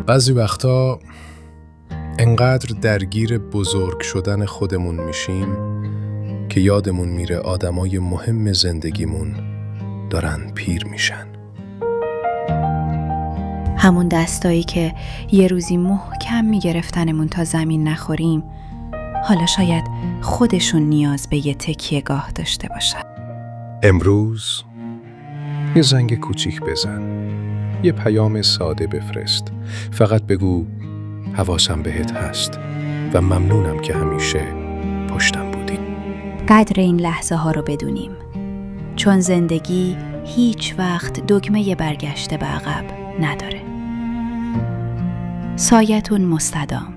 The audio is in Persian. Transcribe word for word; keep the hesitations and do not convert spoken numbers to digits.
بعضی وقتا انقدر درگیر بزرگ شدن خودمون میشیم که یادمون میره آدمای مهم زندگیمون دارن پیر میشن. همون دستایی که یه روزی محکم میگرفتنمون تا زمین نخوریم، حالا شاید خودشون نیاز به یه تکیه‌گاه داشته باشن. امروز یه زنگ کوچیک بزن، یه پیام ساده بفرست، فقط بگو حواسم بهت هست و ممنونم که همیشه پشتم بودی. قدر این لحظه ها رو بدونیم، چون زندگی هیچ وقت دکمه برگشته به عقب نداره. سایتون مستدام.